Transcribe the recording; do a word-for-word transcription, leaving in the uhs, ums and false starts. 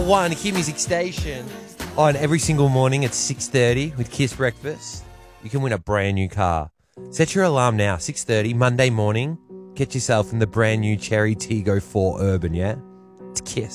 One Q Music Station on every single morning at six thirty with Kiss Breakfast. You can win a brand new car. Set your alarm now, six thirty, Monday morning. Get yourself in the brand new Cherry Tiggo four Urban, yeah? It's Kiss.